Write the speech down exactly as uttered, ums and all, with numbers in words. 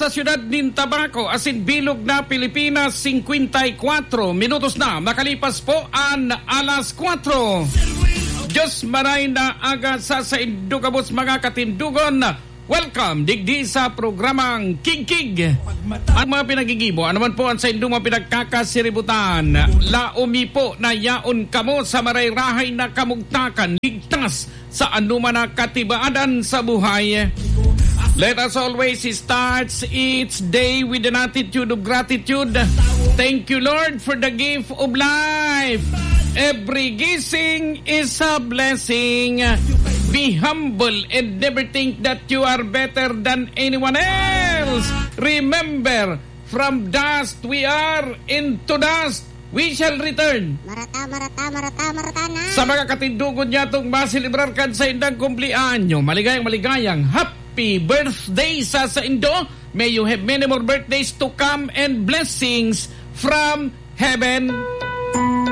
sa siyudad ng Tabaco, asin bilog na Pilipinas, fifty-four minutos na. Makalipas po ang alas four. Diyos maray na aga sa sa indugabos mga katindugon. Welcome digdi sa programang Kig-Kig. Ang mga pinagigibo, ano man po ang sa indong mga pinagkakasiributan. Laumi po na yaon kamo sa marayrahay na kamugtakan, ligtas sa anuman na katibaadan sa buhay. Let us always start each day with an attitude of gratitude. Thank you, Lord, for the gift of life. Every gising is a blessing. Be humble and never think that you are better than anyone else. Remember, from dust we are, into dust we shall return. Marata, marata, marata, marata na. Sa mga katindugon niya itong masilibrar kan sa indang kumplianyo, maligayang maligayang happy birthday sa sa Indo. May you have many more birthdays to come and blessings from heaven.